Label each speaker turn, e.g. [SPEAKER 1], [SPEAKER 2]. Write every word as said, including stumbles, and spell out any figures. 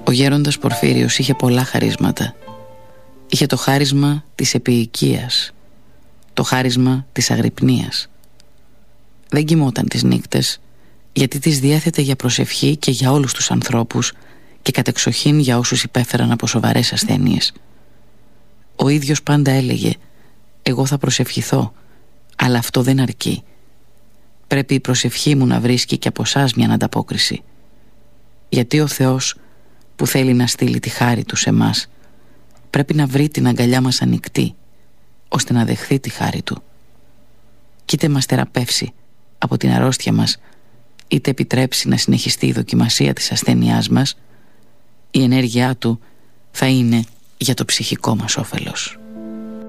[SPEAKER 1] Ο γέροντας Πορφύριος είχε πολλά χαρίσματα. Είχε το χάρισμα της επιοικίας, το χάρισμα της αγρυπνίας. Δεν κοιμόταν τις νύχτες, γιατί τις διέθετε για προσευχή και για όλους τους ανθρώπους και κατεξοχήν για όσους υπέφεραν από σοβαρές ασθένειες. Ο ίδιος πάντα έλεγε «Εγώ θα προσευχηθώ, αλλά αυτό δεν αρκεί. Πρέπει η προσευχή μου να βρίσκει και από εσάς μια ανταπόκριση. Γιατί ο Θεός που θέλει να στείλει τη χάρη του σε μας πρέπει να βρει την αγκαλιά μας ανοιχτή, ώστε να δεχθεί τη χάρη του. Κι είτε μας θεραπεύσει από την αρρώστια μας, είτε επιτρέψει να συνεχιστεί η δοκιμασία της ασθένειάς μας, η ενέργειά του θα είναι για το ψυχικό μας όφελος».